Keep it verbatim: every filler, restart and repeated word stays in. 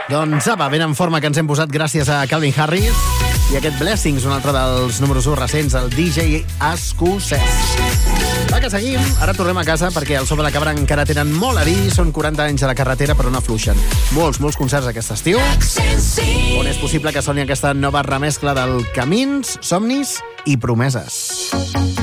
Doncs apa, ben en forma que ens hem posat gràcies a Calvin Harris i aquest Blessings, un altre dels números u recents, el D J escocès. Va, que seguim. Ara tornem a casa perquè el So de la Cabra encara tenen molt a dir. Són quaranta anys a la carretera però no afluixen. Molts, molts concerts aquest estiu. On és possible que soni aquesta nova remescla del Camins, Somnis i Promeses.